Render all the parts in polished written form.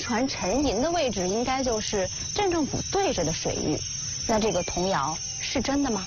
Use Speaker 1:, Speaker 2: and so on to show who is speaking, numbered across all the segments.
Speaker 1: 船沉银的位置应该就是镇政府对着的水域，那这个童谣是真的吗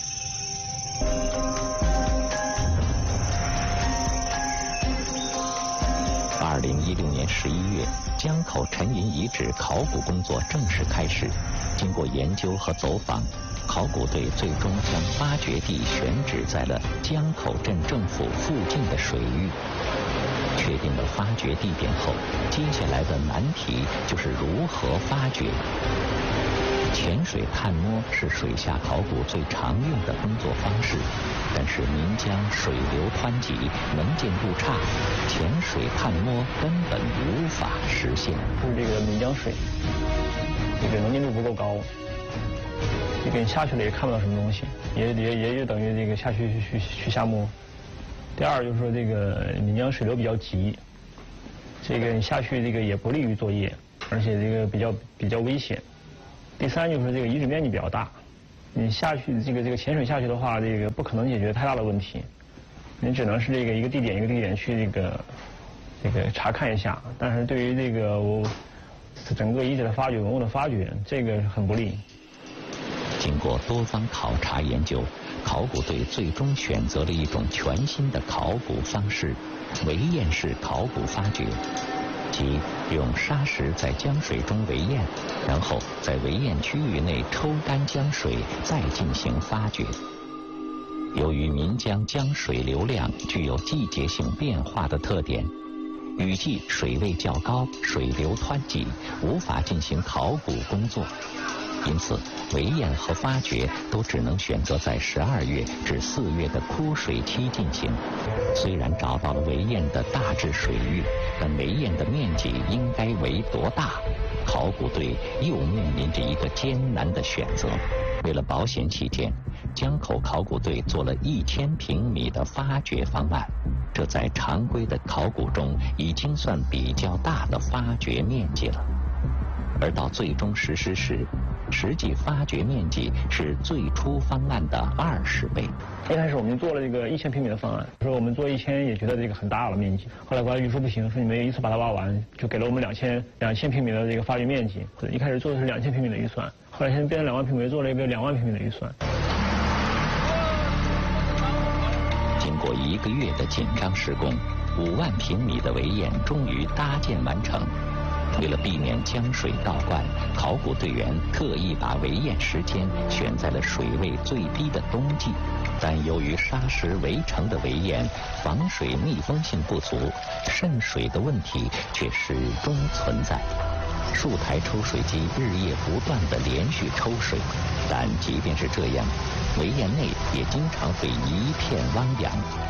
Speaker 2: ？2016年11月，江口沉银遗址考古工作正式开始。经过研究和走访，考古队最终将发掘地选址在了江口镇政府附近的水域。确定了发掘地点后，接下来的难题就是如何发掘。潜水探摸是水下考古最常用的工作方式，但是岷江水流湍急，能见度差，潜水探摸根本无法实现。
Speaker 3: 就是这个岷江水，这个能见度不够高，这个下去了也看不到什么东西，也就等于这个下去去下摸。第二就是说这个岷江水流比较急，这个你下去这个也不利于作业，而且这个比较危险。第三就是这个遗址面积比较大，你下去这个潜水下去的话，这个不可能解决太大的问题，你只能是这个一个地点一个地点去这个查看一下，但是对于这个整个遗址的发掘、文物的发掘，这个很不利。
Speaker 2: 经过多方考察研究，考古队最终选择了一种全新的考古方式——围堰式考古发掘。即用沙石在江水中围堰，然后在围堰区域内抽干江水，再进行发掘。由于岷江江水流量具有季节性变化的特点，雨季水位较高，水流湍急，无法进行考古工作，因此围堰和发掘都只能选择在12月至4月的枯水期进行。虽然找到了围堰的大致水域，但围堰的面积应该为多大？考古队又面临着一个艰难的选择。为了保险起见，江口考古队做了1000平米的发掘方案，这在常规的考古中已经算比较大的发掘面积了。而到最终实施时，实际发掘面积是最初方案的20倍。
Speaker 3: 一开始我们做了这个1000平米的方案，说我们做1000也觉得这个很大了面积。后来管理局说不行，说你们一次把它挖完，就给了我们2000平米的这个发掘面积。一开始做的是2000平米的预算，后来现在变成2万平米，做了一个2万平米的预算。
Speaker 2: 经过1个月的紧张施工，5万平米的围堰终于搭建完成。为了避免江水倒灌，考古队员特意把围堰时间选在了水位最低的冬季。但由于沙石围成的围堰防水密封性不足，渗水的问题却始终存在。数台抽水机日夜不断地连续抽水，但即便是这样，围堰内也经常会一片汪洋。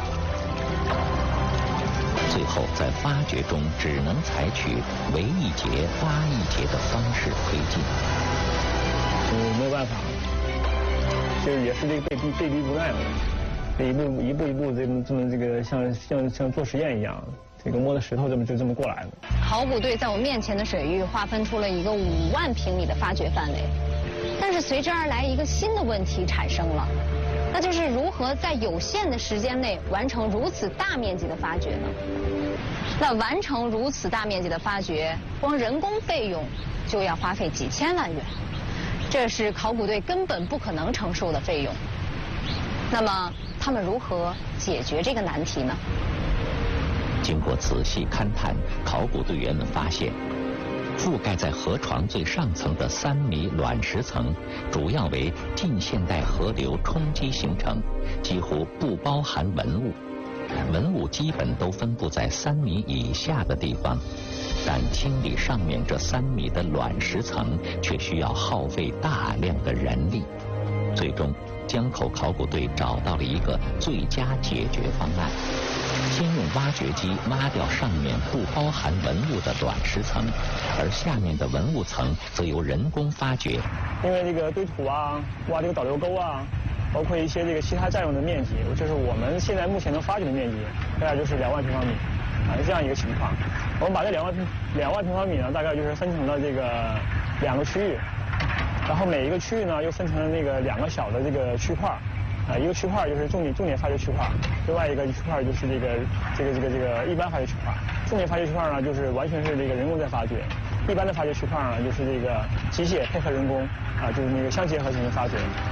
Speaker 2: 最后在发掘中只能采取围一节挖一节的方式推进。
Speaker 3: 没有办法，就是也是这个被逼无奈了，一步这么这个像做实验一样，这个摸着石头就这么过来了。
Speaker 1: 考古队在我面前的水域划分出了一个5万平米的发掘范围，但是随之而来一个新的问题产生了，那就是如何在有限的时间内完成如此大面积的发掘呢？那完成如此大面积的发掘，光人工费用就要花费几千万元，这是考古队根本不可能承受的费用。那么他们如何解决这个难题呢？
Speaker 2: 经过仔细勘探，考古队员们发现，覆盖在河床最上层的3米卵石层，主要为近现代河流冲击形成，几乎不包含文物。文物基本都分布在3米以下的地方，但清理上面这3米的卵石层却需要耗费大量的人力。最终，江口考古队找到了一个最佳解决方案。先用挖掘机挖掉上面不包含文物的卵石层，而下面的文物层则由人工发掘。
Speaker 3: 因为这个堆土啊，挖这个导流沟啊，包括一些这个其他占用的面积，就是我们现在目前能发掘的面积，大概就是2万平方米，是这样一个情况。我们把这2万平方米呢，大概就是分成了这个2个区域，然后每一个区域呢又分成了那个2个小的这个区块。一个区块就是重点发掘区块，另外一个区块就是这个一般发掘区块。重点发掘区块呢，就是完全是这个人工在发掘， 一般的发掘区块呢，就是这个机械配合人工啊，就是那个相结合进行发掘。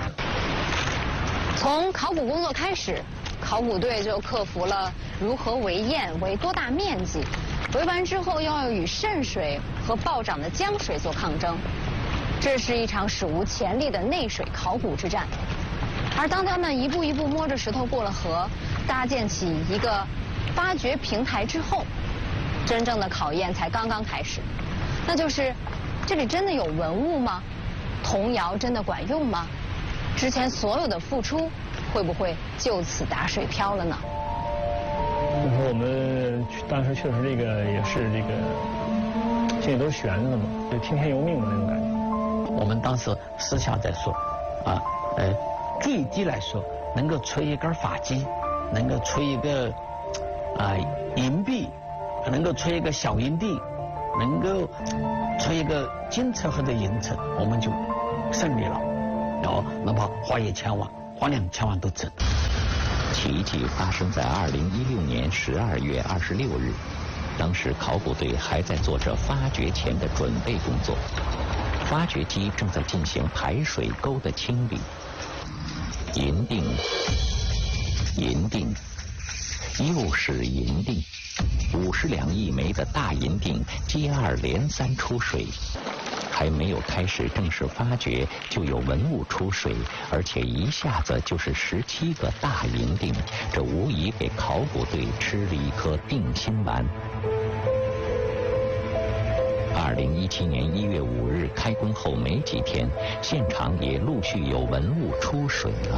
Speaker 1: 从考古工作开始，考古队就克服了如何围堰、围多大面积，围完之后要与渗水和暴涨的江水做抗争。这是一场史无前例的内水考古之战。而当他们一步一步摸着石头过了河，搭建起一个发掘平台之后，真正的考验才刚刚开始。那就是这里真的有文物吗？童谣真的管用吗？之前所有的付出会不会就此打水漂了呢？
Speaker 3: 就是说我们当时确实这个也是这个心里都是悬着的嘛，就听天由命的那种感觉。
Speaker 4: 我们当时私下在说，最低来说能够吹一根发髻，能够吹一个银币，能够吹一个小银锭，能够吹一个金车或者银车，我们就胜利了。然后哪怕花1千万、花2000万都值。
Speaker 2: 奇迹发生在2016年12月26日，当时考古队还在做着发掘前的准备工作，发掘机正在进行排水沟的清理。银锭，银锭，又是银锭，50两一枚的大银锭接二连三出水。还没有开始正式发掘，就有文物出水，而且一下子就是17个大银锭，这无疑给考古队吃了一颗定心丸。2017年1月5日开工后没几天，现场也陆续有文物出水了。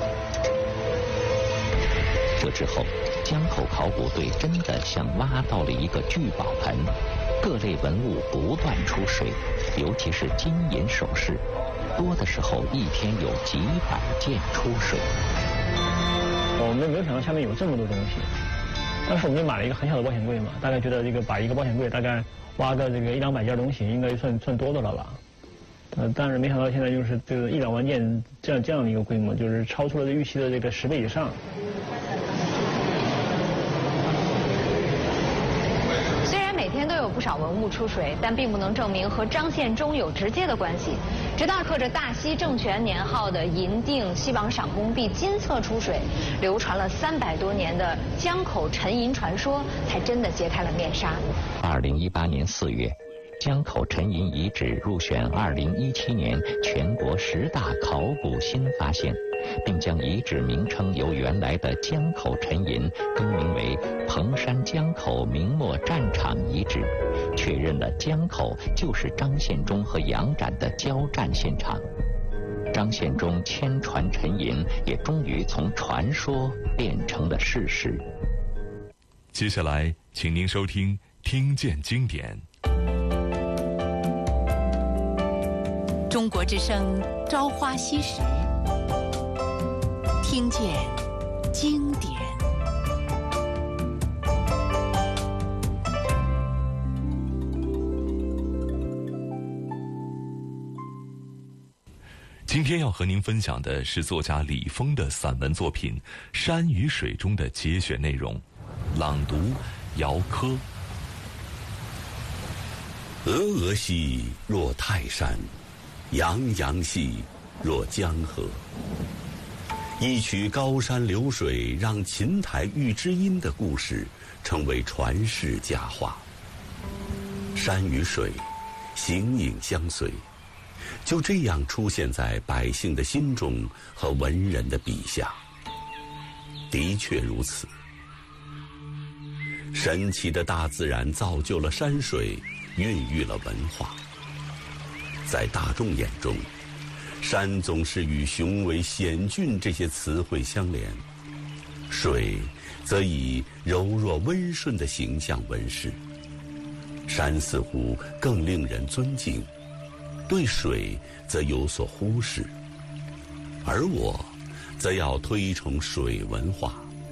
Speaker 2: 这之后，江口考古队真的像挖到了一个聚宝盆，各类文物不断出水，尤其是金银首饰，多的时候一天有几百件出水。
Speaker 3: 我们没有想到下面有这么多东西，当时我们就买了一个很小的保险柜嘛，大概觉得这个把一个保险柜大概挖个这个100-200件东西，应该算多的了吧。但是没想到现在就是这个1-2万件这样的一个规模，就是超出了预期的这个10倍以上。
Speaker 1: 虽然每天都有不少文物出水，但并不能证明和张献忠有直接的关系。直到刻着大西政权年号的银锭、西王赏功币、金册出水，流传了300多年的江口沉银传说才真的揭开了面纱。
Speaker 2: 2018年4月，江口沉银遗址入选2017年全国10大考古新发现，并将遗址名称由原来的江口沉银更名为彭山江口明末战场遗址，确认了江口就是张献忠和杨展的交战现场。张献忠千船沉银也终于从传说变成了事实。
Speaker 5: 接下来，请您收听《听见经典》。
Speaker 6: 中国之声《朝花夕拾》，听见经典。
Speaker 5: 今天要和您分享的是作家李峰的散文作品《山与水》中的节选内容，朗读姚科。
Speaker 7: 峨峨兮若泰山，洋洋兮若江河。一曲高山流水让琴台遇知音的故事成为传世佳话。山与水形影相随，就这样出现在百姓的心中和文人的笔下。的确如此，神奇的大自然造就了山水，孕育了文化。在大众眼中，山总是与雄伟险峻这些词汇相连，水则以柔弱温顺的形象问世。山似乎更令人尊敬，对水则有所忽视，而我则要推崇水文化。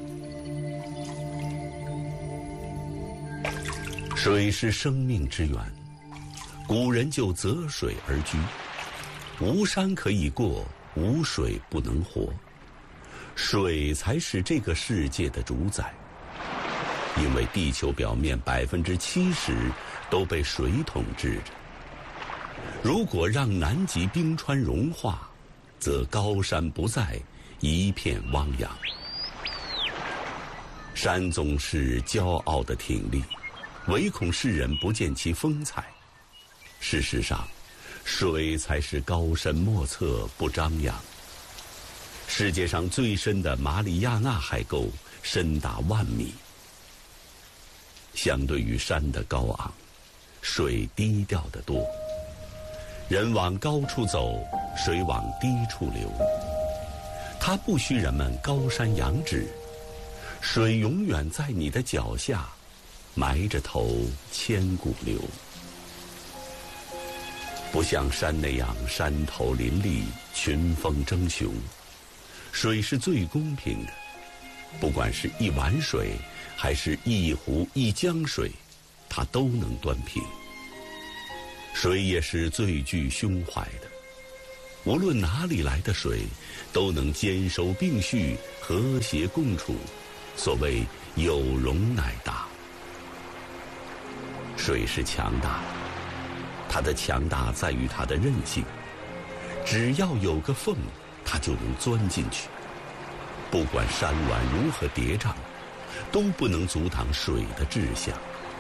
Speaker 7: 水是生命之源，古人就择水而居，无山可以过，无水不能活，水才是这个世界的主宰。 因为地球表面70%都被水统治着。如果让南极冰川融化，则高山不再，一片汪洋。山总是骄傲地挺立，唯恐世人不见其风采。事实上，水才是高深莫测，不张扬。世界上最深的马里亚纳海沟深达10000米。相对于山的高昂，水低调得多。人往高处走，水往低处流。它不需人们高山仰止，水永远在你的脚下，埋着头千古流。不像山那样山头林立，群峰争雄，水是最公平的。不管是一碗水，还是一湖一江水，它都能端平。水也是最具胸怀的，无论哪里来的水，都能兼收并蓄，和谐共处。所谓有容乃大。水是强大的，它的强大在于它的韧性，只要有个缝，它就能钻进去。不管山峦如何叠嶂，都不能阻挡水的志向。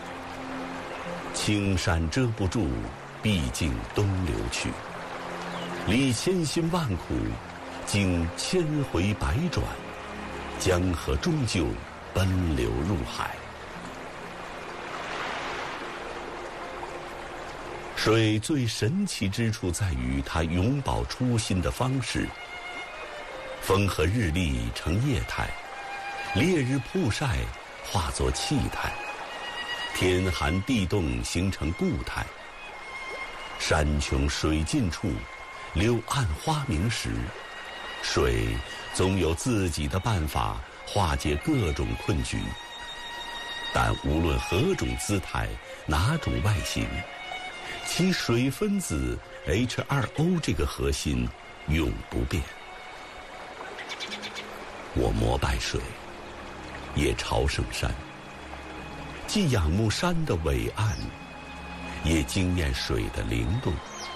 Speaker 7: 青山遮不住，毕竟东流去。历千辛万苦，经千回百转，江河终究奔流入海。水最神奇之处在于它永葆初心的方式。风和日丽成液态，烈日曝晒化作气态，天寒地冻形成固态。山穷水尽处，柳暗花明时，水总有自己的办法化解各种困局。但无论何种姿态，哪种外形，其水分子 H2O 这个核心永不变。我膜拜水，也朝圣山，既仰慕山的伟岸，也惊艳水的灵动。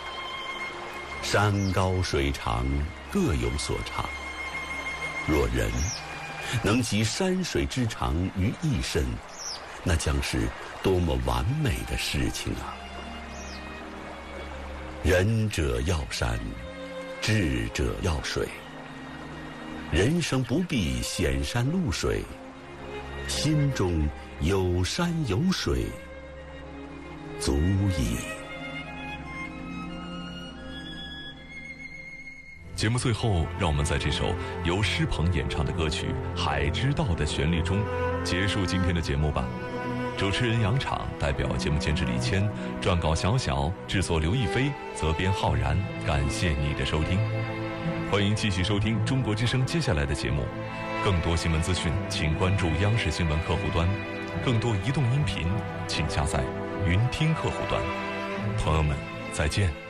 Speaker 7: 山高水长，各有所长。若人能集山水之长于一身，那将是多么完美的事情啊！仁者要山，智者要水。人生不必显山露水，心中有山有水，足矣。
Speaker 5: 节目最后，让我们在这首由施鹏演唱的歌曲《海之道》的旋律中结束今天的节目吧。主持人杨昶，代表节目监制李谦，撰稿小小，制作刘亦菲，责编浩然。感谢你的收听，欢迎继续收听中国之声接下来的节目。更多新闻资讯，请关注央视新闻客户端；更多移动音频，请下载云听客户端。朋友们，再见。